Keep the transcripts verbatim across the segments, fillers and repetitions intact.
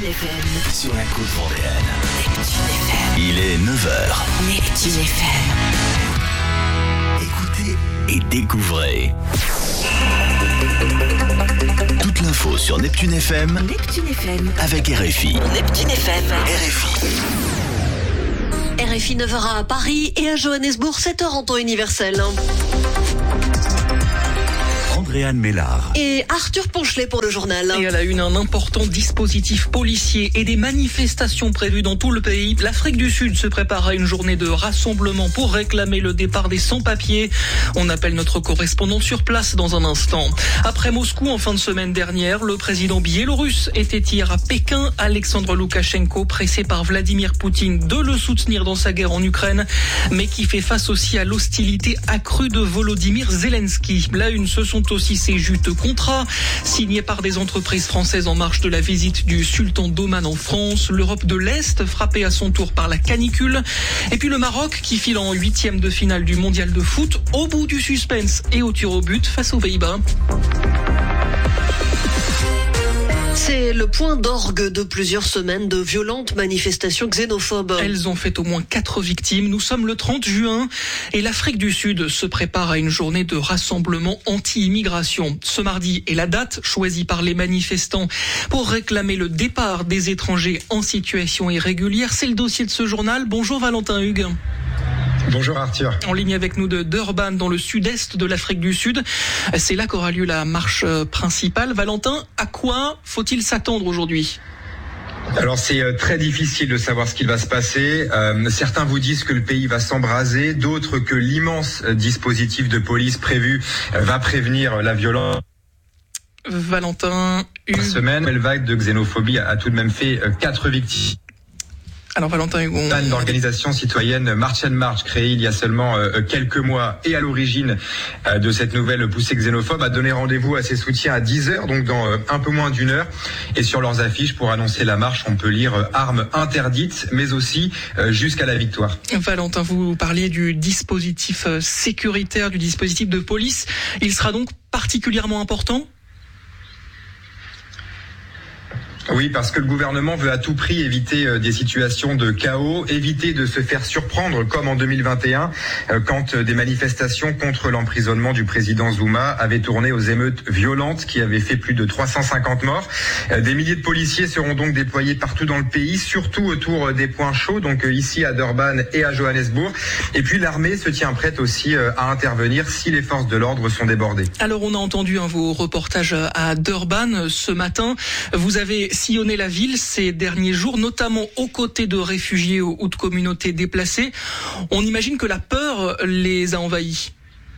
F M. Sur la côte vendéenne. Neptune F M. Il est neuf heures. Neptune F M. Écoutez et découvrez. Toute l'info sur Neptune F M. Neptune F M. Avec R F I. Neptune F M. R F I. R F I neuf heures à Paris et à Johannesburg, sept heures en temps universel. Andréane Mélard. Et Arthur Ponchelet pour le journal. Et à la une, un important dispositif policier et des manifestations prévues dans tout le pays. L'Afrique du Sud se prépare à une journée de rassemblement pour réclamer le départ des sans-papiers. On appelle notre correspondant sur place dans un instant. Après Moscou, en fin de semaine dernière, le président biélorusse était hier à Pékin. Alexandre Loukachenko, pressé par Vladimir Poutine de le soutenir dans sa guerre en Ukraine, mais qui fait face aussi à l'hostilité accrue de Volodymyr Zelensky. La une, ce sont aussi ces juteux contrats signés par des entreprises françaises en marge de la visite du sultan d'Oman en France, l'Europe de l'Est frappée à son tour par la canicule, et puis le Maroc qui file en huitième de finale du mondial de foot au bout du suspense et au tir au but face aux Pays-Bas. C'est le point d'orgue de plusieurs semaines de violentes manifestations xénophobes. Elles ont fait au moins quatre victimes. Nous sommes le trente juin et l'Afrique du Sud se prépare à une journée de rassemblement anti-immigration. Ce mardi est la date choisie par les manifestants pour réclamer le départ des étrangers en situation irrégulière. C'est le dossier de ce journal. Bonjour Valentin Hugues. Bonjour Arthur. En ligne avec nous de Durban, dans le sud-est de l'Afrique du Sud. C'est là qu'aura lieu la marche principale. Valentin, à quoi faut-il s'attendre aujourd'hui ? Alors c'est très difficile de savoir ce qu'il va se passer. Euh, certains vous disent que le pays va s'embraser, d'autres que l'immense dispositif de police prévu va prévenir la violence. Valentin Hugues. Cette semaine, une vague de xénophobie a tout de même fait quatre victimes. Alors Valentin Hugues, on... Une organisation citoyenne March and March, créée il y a seulement euh, quelques mois et à l'origine euh, de cette nouvelle poussée xénophobe, a donné rendez-vous à ses soutiens à dix heures, donc dans euh, un peu moins d'une heure. Et sur leurs affiches, pour annoncer la marche, on peut lire euh, armes interdites, mais aussi euh, jusqu'à la victoire. Valentin, vous parliez du dispositif euh, sécuritaire, du dispositif de police. Il sera donc particulièrement important ? Oui, parce que le gouvernement veut à tout prix éviter euh, des situations de chaos, éviter de se faire surprendre comme en deux mille vingt et un, euh, quand euh, des manifestations contre l'emprisonnement du président Zuma avaient tourné aux émeutes violentes qui avaient fait plus de trois cent cinquante morts. Euh, des milliers de policiers seront donc déployés partout dans le pays, surtout autour euh, des points chauds, donc euh, ici à Durban et à Johannesburg. Et puis l'armée se tient prête aussi euh, à intervenir si les forces de l'ordre sont débordées. Alors on a entendu hein, vos reportages à Durban ce matin. Vous avez sillonné la ville ces derniers jours, notamment aux côtés de réfugiés ou de communautés déplacées. On imagine que la peur les a envahis.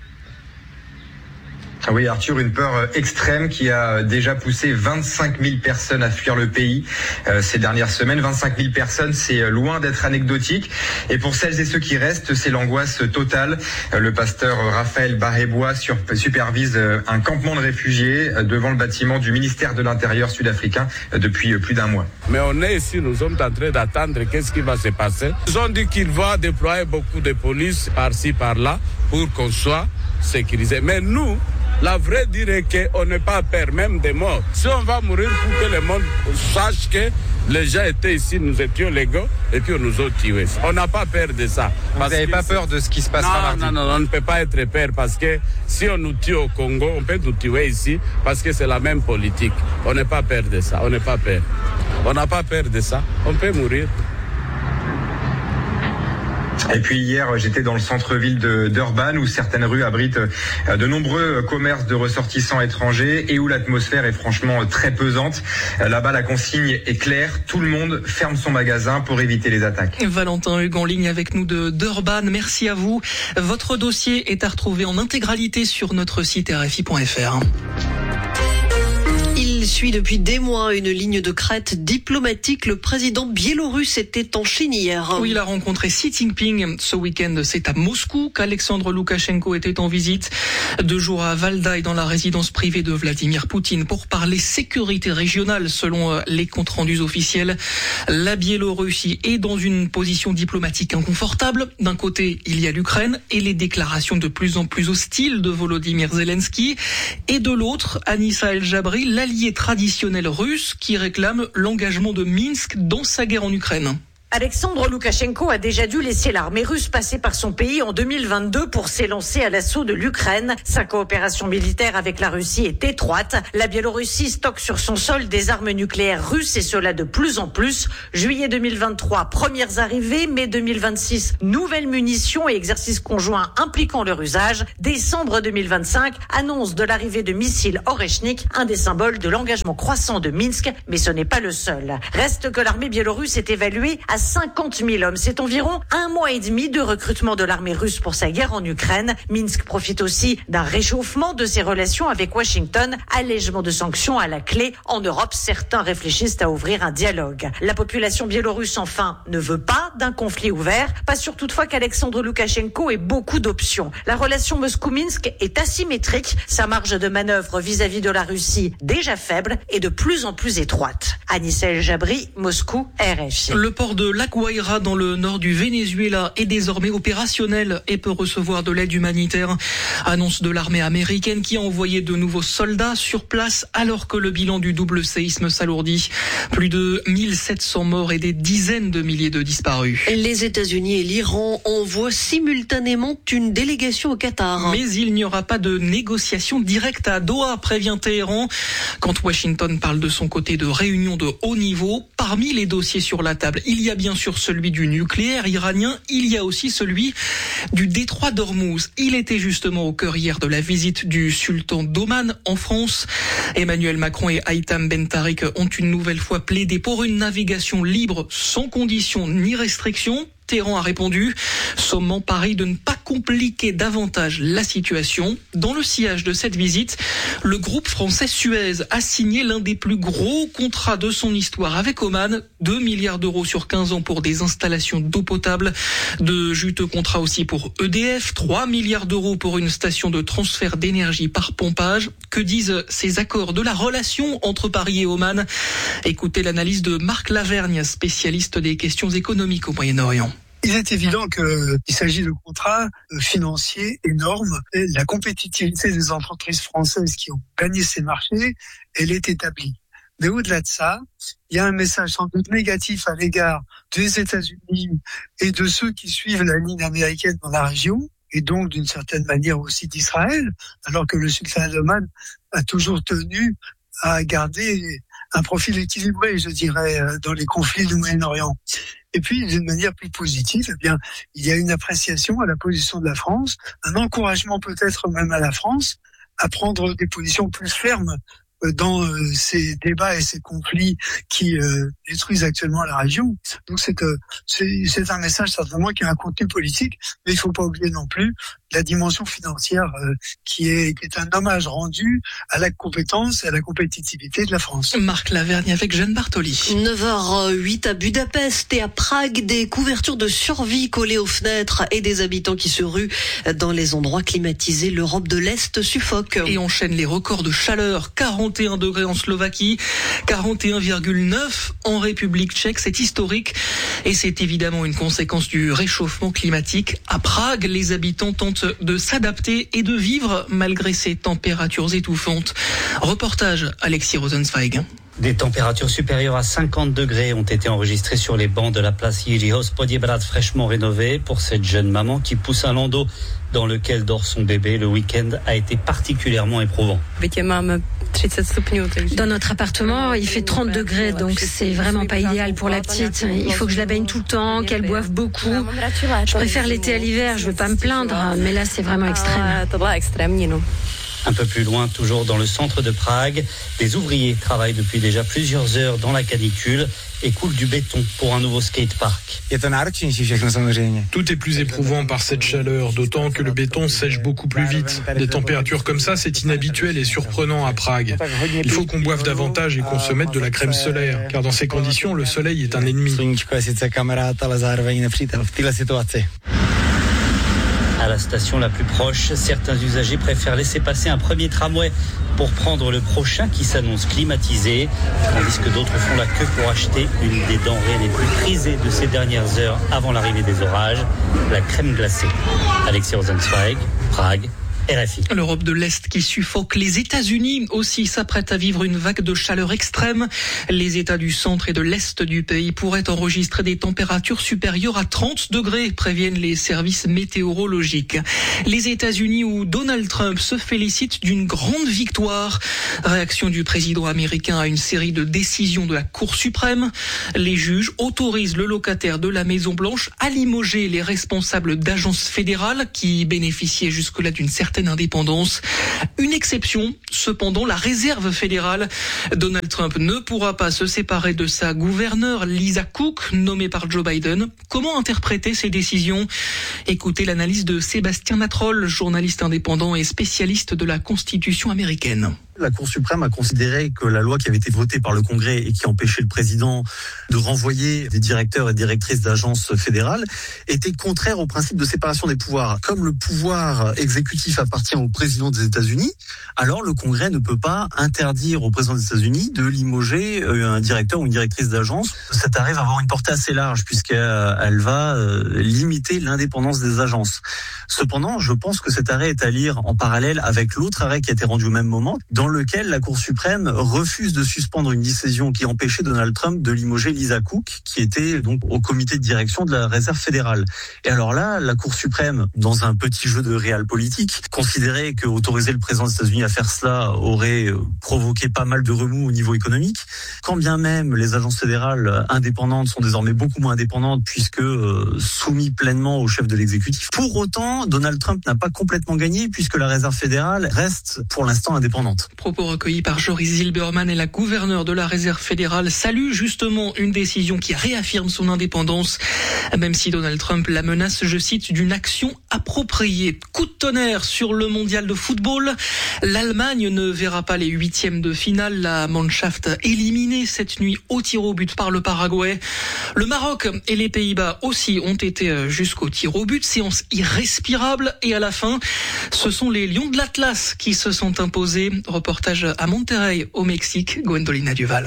Oui, Arthur, une peur extrême qui a déjà poussé vingt-cinq mille personnes à fuir le pays euh, ces dernières semaines. vingt-cinq mille personnes, c'est loin d'être anecdotique. Et pour celles et ceux qui restent, c'est l'angoisse totale. Euh, le pasteur Raphaël Barrebois sur, supervise euh, un campement de réfugiés euh, devant le bâtiment du ministère de l'Intérieur sud-africain euh, depuis euh, plus d'un mois. Mais on est ici, nous sommes en train d'attendre qu'est-ce qui va se passer. Ils ont dit qu'ils vont déployer beaucoup de police par-ci, par-là pour qu'on soit sécurisé. Mais nous, la vraie dire est qu'on n'est pas peur même des morts. Si on va mourir pour que le monde sache que les gens étaient ici, nous étions légaux et puis on nous a tués. On n'a pas peur de ça. Vous n'avez pas peur de ce qui se passera mardi ? Non, non, non, on ne peut pas être peur parce que si on nous tue au Congo, on peut nous tuer ici parce que c'est la même politique. On n'est pas peur de ça, on n'est pas peur. On n'a pas peur de ça, on peut mourir. Et puis hier, j'étais dans le centre-ville de Durban où certaines rues abritent de nombreux commerces de ressortissants étrangers et où l'atmosphère est franchement très pesante. Là-bas, la consigne est claire. Tout le monde ferme son magasin pour éviter les attaques. Valentin Hugues en ligne avec nous de Durban. Merci à vous. Votre dossier est à retrouver en intégralité sur notre site r f i point f r. Il suit depuis des mois une ligne de crête diplomatique. Le président biélorusse était en Chine hier. Oui, il a rencontré Xi Jinping ce week-end. C'est à Moscou qu'Alexandre Loukachenko était en visite. Deux jours à Valdai, dans la résidence privée de Vladimir Poutine, pour parler sécurité régionale, selon les comptes rendus officiels. La Biélorussie est dans une position diplomatique inconfortable. D'un côté, il y a l'Ukraine et les déclarations de plus en plus hostiles de Volodymyr Zelensky. Et de l'autre, Anissa El Jabri, l'allié traditionnels russes qui réclament l'engagement de Minsk dans sa guerre en Ukraine. Alexandre Loukachenko a déjà dû laisser l'armée russe passer par son pays en deux mille vingt-deux pour s'élancer à l'assaut de l'Ukraine. Sa coopération militaire avec la Russie est étroite. La Biélorussie stocke sur son sol des armes nucléaires russes et cela de plus en plus. Juillet deux mille vingt-trois, premières arrivées. Mai deux mille vingt-six, nouvelles munitions et exercices conjoints impliquant leur usage. Décembre deux mille vingt-cinq, annonce de l'arrivée de missiles Oreshnik, un des symboles de l'engagement croissant de Minsk. Mais ce n'est pas le seul. Reste que l'armée biélorusse est évaluée à cinquante mille hommes. C'est environ un mois et demi de recrutement de l'armée russe pour sa guerre en Ukraine. Minsk profite aussi d'un réchauffement de ses relations avec Washington, allègement de sanctions à la clé. En Europe, certains réfléchissent à ouvrir un dialogue. La population biélorusse, enfin, ne veut pas d'un conflit ouvert. Pas sûr toutefois qu'Alexandre Loukachenko ait beaucoup d'options. La relation Moscou-Minsk est asymétrique. Sa marge de manœuvre vis-à-vis de la Russie, déjà faible, est de plus en plus étroite. Anissel Jabri, Moscou, R F I. Le port de La Guaira dans le nord du Venezuela est désormais opérationnel et peut recevoir de l'aide humanitaire. Annonce de l'armée américaine qui a envoyé de nouveaux soldats sur place alors que le bilan du double séisme s'alourdit. Plus de mille sept cents morts et des dizaines de milliers de disparus. Les États-Unis et l'Iran envoient simultanément une délégation au Qatar. Mais il n'y aura pas de négociation directe à Doha, prévient Téhéran. Quand Washington parle de son côté de réunion de haut niveau, parmi les dossiers sur la table, il y a bien sûr celui du nucléaire iranien, il y a aussi celui du détroit d'Ormuz. Il était justement au cœur hier de la visite du sultan d'Oman en France. Emmanuel Macron et Haitham Ben Tarik ont une nouvelle fois plaidé pour une navigation libre sans conditions ni restrictions. Téhéran a répondu, sommant Paris de ne pas compliquer davantage la situation. Dans le sillage de cette visite, le groupe français Suez a signé l'un des plus gros contrats de son histoire avec Oman, deux milliards d'euros sur quinze ans pour des installations d'eau potable, de juteux contrats aussi pour E D F, trois milliards d'euros pour une station de transfert d'énergie par pompage. Que disent ces accords de la relation entre Paris et Oman? Écoutez l'analyse de Marc Lavergne, spécialiste des questions économiques au Moyen-Orient. Il est évident qu'il s'agit de contrats financiers énormes. Et la compétitivité des entreprises françaises qui ont gagné ces marchés, elle est établie. Mais au-delà de ça, il y a un message sans doute négatif à l'égard des États-Unis et de ceux qui suivent la ligne américaine dans la région, et donc d'une certaine manière aussi d'Israël, alors que le sultan d'Oman a toujours tenu à garder un profil équilibré, je dirais, dans les conflits du Moyen-Orient. Et puis, d'une manière plus positive, eh bien, il y a une appréciation à la position de la France, un encouragement peut-être même à la France à prendre des positions plus fermes dans euh, ces débats et ces conflits qui euh, détruisent actuellement la région. Donc c'est, euh, c'est, c'est un message certainement qui a un contenu politique, mais il ne faut pas oublier non plus la dimension financière euh, qui, est, qui est un hommage rendu à la compétence et à la compétitivité de la France. Marc Lavergne avec Jeanne Bartoli. neuf heures huit à Budapest et à Prague, des couvertures de survie collées aux fenêtres et des habitants qui se ruent dans les endroits climatisés. L'Europe de l'Est suffoque. Et enchaîne les records de chaleur. quarante et un degrés en Slovaquie, quarante et un virgule neuf en République tchèque. C'est historique et c'est évidemment une conséquence du réchauffement climatique. À Prague, les habitants tentent de s'adapter et de vivre malgré ces températures étouffantes. Reportage Alexis Rosenzweig. Des températures supérieures à cinquante degrés ont été enregistrées sur les bancs de la place Jiří Hospoděbrad fraîchement rénovée. Pour cette jeune maman qui pousse un landau dans lequel dort son bébé, le week-end a été particulièrement éprouvant. Dans notre appartement, il fait trente degrés, donc c'est vraiment pas idéal pour la petite. Il faut que je la baigne tout le temps, qu'elle boive beaucoup. Je préfère l'été à l'hiver, je veux pas me plaindre, mais là c'est vraiment extrême. Un peu plus loin, toujours dans le centre de Prague, des ouvriers travaillent depuis déjà plusieurs heures dans la canicule et coulent du béton pour un nouveau skatepark. Tout est plus éprouvant par cette chaleur, d'autant que le béton sèche beaucoup plus vite. Des températures comme ça, c'est inhabituel et surprenant à Prague. Il faut qu'on boive davantage et qu'on se mette de la crème solaire, car dans ces conditions, le soleil est un ennemi. À la station la plus proche, certains usagers préfèrent laisser passer un premier tramway pour prendre le prochain qui s'annonce climatisé, tandis que d'autres font la queue pour acheter une des denrées les plus prisées de ces dernières heures avant l'arrivée des orages, la crème glacée. Alexis Rosenzweig, Prague, R F I. L'Europe de l'Est qui suffoque. Les États-Unis aussi s'apprêtent à vivre une vague de chaleur extrême. Les États du centre et de l'Est du pays pourraient enregistrer des températures supérieures à trente degrés, préviennent les services météorologiques. Les États-Unis où Donald Trump se félicite d'une grande victoire. Réaction du président américain à une série de décisions de la Cour suprême. Les juges autorisent le locataire de la Maison-Blanche à limoger les responsables d'agences fédérales qui bénéficiaient jusque-là d'une certaine indépendance. Une exception, cependant, la réserve fédérale. Donald Trump ne pourra pas se séparer de sa gouverneure Lisa Cook, nommée par Joe Biden. Comment interpréter ces décisions ? Écoutez l'analyse de Sébastien Matrol, journaliste indépendant et spécialiste de la Constitution américaine. La Cour suprême a considéré que la loi qui avait été votée par le Congrès et qui empêchait le président de renvoyer des directeurs et directrices d'agences fédérales était contraire au principe de séparation des pouvoirs. Comme le pouvoir exécutif appartient au président des États-Unis, alors le Congrès ne peut pas interdire au président des États-Unis de limoger un directeur ou une directrice d'agence. Cet arrêt va avoir une portée assez large puisqu'elle va limiter l'indépendance des agences. Cependant, je pense que cet arrêt est à lire en parallèle avec l'autre arrêt qui a été rendu au même moment, dans lequel la Cour suprême refuse de suspendre une décision qui empêchait Donald Trump de limoger Lisa Cook, qui était donc au comité de direction de la Réserve fédérale. Et alors là, la Cour suprême, dans un petit jeu de réal politique, considérait que autoriser le président des États-Unis à faire cela aurait provoqué pas mal de remous au niveau économique. Quand bien même les agences fédérales indépendantes sont désormais beaucoup moins indépendantes puisque euh, soumis pleinement au chef de l'exécutif. Pour autant, Donald Trump n'a pas complètement gagné puisque la Réserve fédérale reste pour l'instant indépendante. Propos recueillis par Joris Zilberman et la gouverneure de la Réserve fédérale salue justement une décision qui réaffirme son indépendance, même si Donald Trump la menace, je cite, d'une action appropriée. Coup de tonnerre sur le mondial de football. L'Allemagne ne verra pas les huitièmes de finale. La Mannschaft éliminée cette nuit au tir au but par le Paraguay. Le Maroc et les Pays-Bas aussi ont été jusqu'au tir au but. Séance irrespirable. Et à la fin, ce sont les Lions de l'Atlas qui se sont imposés. Reportage à Monterrey, au Mexique, Gwendolina Duval.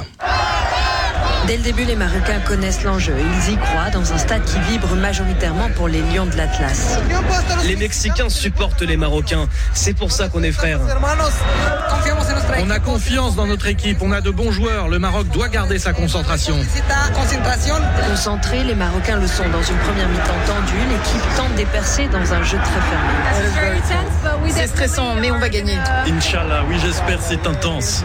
Dès le début, les Marocains connaissent l'enjeu. Ils y croient dans un stade qui vibre majoritairement pour les Lions de l'Atlas. Les Mexicains supportent les Marocains. C'est pour ça qu'on est frères. On a confiance dans notre équipe. On a de bons joueurs. Le Maroc doit garder sa concentration. Concentrés, les Marocains le sont dans une première mi-temps tendue. L'équipe tente des percées dans un jeu très fermé. C'est stressant, mais on va gagner. Inch'Allah, oui, j'espère, c'est intense.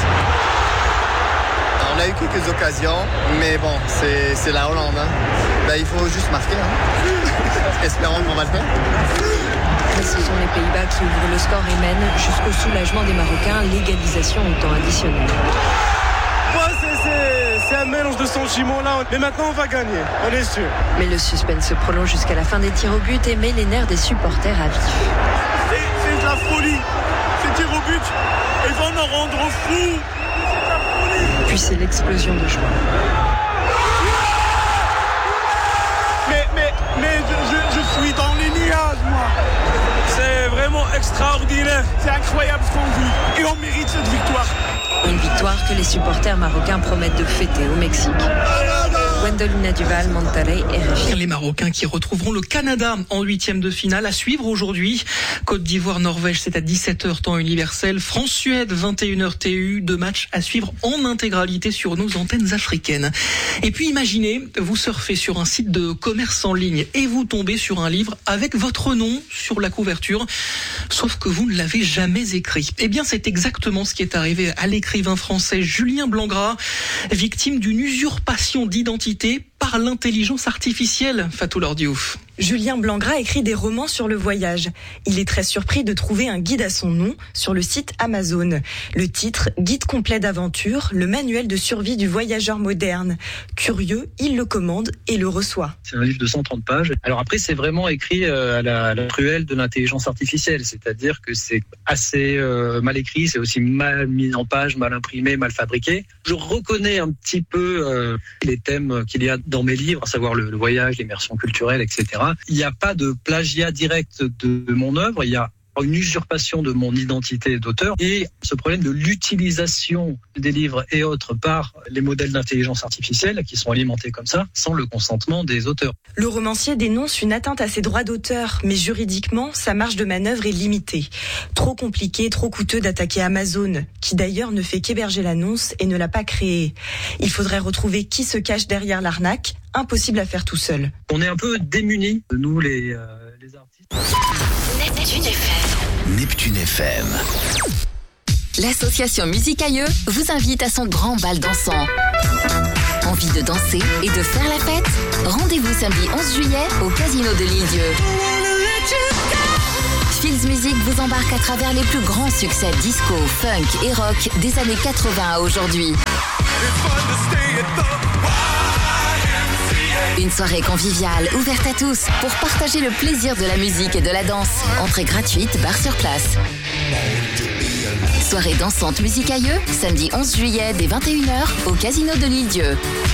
On a eu quelques occasions, mais bon, c'est, c'est la Hollande. Hein. Ben, il faut juste marquer. Hein. Espérons qu'on va le faire. Mais ce sont les Pays-Bas qui ouvrent le score et mènent jusqu'au soulagement des Marocains, l'égalisation au temps additionnel. Ouais, c'est, c'est, c'est un mélange de sentiments là, mais maintenant on va gagner, on est sûr. Mais le suspense se prolonge jusqu'à la fin des tirs au but et met les nerfs des supporters à vif. C'est, c'est de la folie, ces tirs au but, ils vont nous rendre fous. Puis c'est l'explosion de joie. Mais, mais, mais je, je, je suis dans les nuages, moi. C'est vraiment extraordinaire. C'est incroyable ce qu'on vit. Et on mérite cette victoire. Une victoire que les supporters marocains promettent de fêter au Mexique. Gwendolina Duval, Monterrey, R F I. Les Marocains qui retrouveront le Canada en huitième de finale à suivre aujourd'hui. Côte d'Ivoire-Norvège, c'est à dix-sept heures temps universel. France-Suède, vingt et une heures T U. Deux matchs à suivre en intégralité sur nos antennes africaines. Et puis imaginez, vous surfez sur un site de commerce en ligne et vous tombez sur un livre avec votre nom sur la couverture, sauf que vous ne l'avez jamais écrit. Eh bien, c'est exactement ce qui est arrivé à l'écrivain français Julien Blangras, victime d'une usurpation d'identité par l'intelligence artificielle, Fatou Lordiouf. Julien Blangras écrit des romans sur le voyage. Il est très surpris de trouver un guide à son nom sur le site Amazon. Le titre, Guide complet d'aventure, le manuel de survie du voyageur moderne. Curieux, il le commande et le reçoit. C'est un livre de cent trente pages. Alors après, c'est vraiment écrit à la, à la cruelle de l'intelligence artificielle. C'est-à-dire que c'est assez euh, mal écrit, c'est aussi mal mis en page, mal imprimé, mal fabriqué. Je reconnais un petit peu euh, les thèmes qu'il y a dans mes livres, à savoir le, le voyage, l'immersion culturelle, et cetera. Il n'y a pas de plagiat direct de mon œuvre, il y a une usurpation de mon identité d'auteur et ce problème de l'utilisation des livres et autres par les modèles d'intelligence artificielle qui sont alimentés comme ça sans le consentement des auteurs. Le romancier dénonce une atteinte à ses droits d'auteur, mais juridiquement, sa marge de manœuvre est limitée. Trop compliqué, trop coûteux d'attaquer Amazon, qui d'ailleurs ne fait qu'héberger l'annonce et ne l'a pas créée. Il faudrait retrouver qui se cache derrière l'arnaque, impossible à faire tout seul. On est un peu démunis, nous les, euh, les artistes. Neptune F M. Neptune F M. L'association Musicailleux vous invite à son grand bal dansant. Envie de danser et de faire la fête? Rendez-vous samedi onze juillet au Casino de l'Île-Dieu. Fields Music vous embarque à travers les plus grands succès disco, funk et rock des années quatre-vingts à aujourd'hui. Une soirée conviviale, ouverte à tous, pour partager le plaisir de la musique et de la danse. Entrée gratuite, bar sur place. Soirée dansante Musicailleux, samedi onze juillet dès vingt et une heures au Casino de l'Île-Dieu.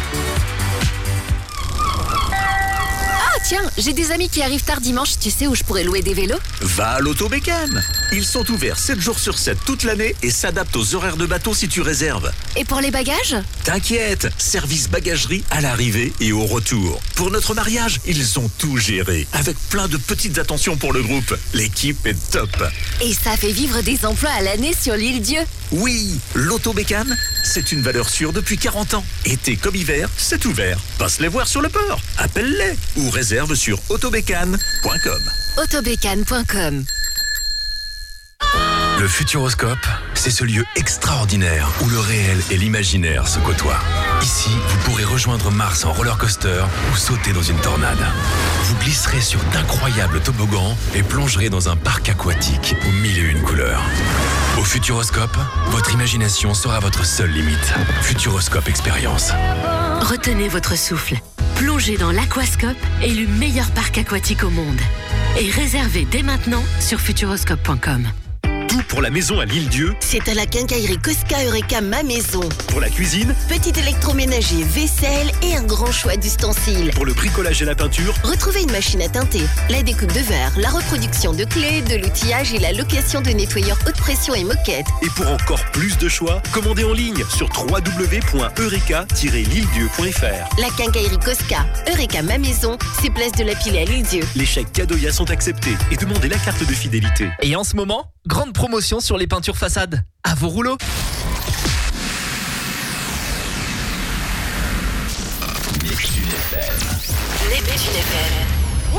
Tiens, j'ai des amis qui arrivent tard dimanche, tu sais où je pourrais louer des vélos? Va à l'Autobécane. Ils sont ouverts sept jours sur sept toute l'année et s'adaptent aux horaires de bateau si tu réserves. Et pour les bagages? T'inquiète, service bagagerie à l'arrivée et au retour. Pour notre mariage, ils ont tout géré, avec plein de petites attentions pour le groupe. L'équipe est top. Et ça fait vivre des emplois à l'année sur l'Île-Dieu. Oui, l'Autobécane, c'est une valeur sûre depuis quarante ans. Été comme hiver, c'est ouvert. Passe les voir sur le port, appelle-les ou réserve sur autobécane point com. autobécane point com. Le Futuroscope, c'est ce lieu extraordinaire où le réel et l'imaginaire se côtoient. Ici, vous pourrez rejoindre Mars en roller coaster ou sauter dans une tornade. Vous glisserez sur d'incroyables toboggans et plongerez dans un parc aquatique aux mille et une couleurs. Au Futuroscope, votre imagination sera votre seule limite. Futuroscope Expérience. Retenez votre souffle. Plongez dans l'Aquascope, élu meilleur parc aquatique au monde. Et réservez dès maintenant sur futuroscope point com. Tout pour la maison à l'Île-Dieu. C'est à la quincaillerie Cosca Eureka Ma Maison. Pour la cuisine. Petit électroménager, vaisselle et un grand choix d'ustensiles. Pour le bricolage et la peinture. Retrouvez une machine à teinter, la découpe de verre, la reproduction de clés, de l'outillage et la location de nettoyeurs haute pression et moquettes. Et pour encore plus de choix, commandez en ligne sur w w w point eureka tiret l'île-dieu point f r. La quincaillerie Cosca Eureka Ma Maison, c'est place de la Pilée à l'Île-Dieu. Les chèques Cadoya sont acceptés et demandez la carte de fidélité. Et en ce moment, grande promotion sur les peintures façades. À vos rouleaux. Neptune F M. Neptune F M.